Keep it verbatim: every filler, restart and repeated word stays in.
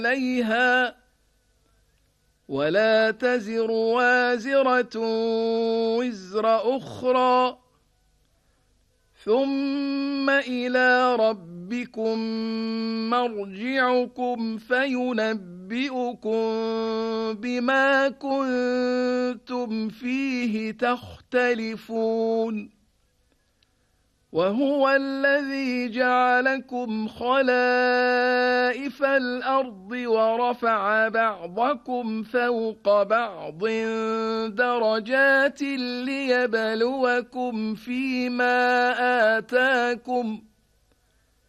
عليها ولا تزر وازرة وزر أخرى ثم إلى ربكم مرجعكم فينبئكم بما كنتم فيه تختلفون وهو الذي جعلكم خلائف الأرض ورفع بعضكم فوق بعض درجات ليبلوكم فيما آتاكم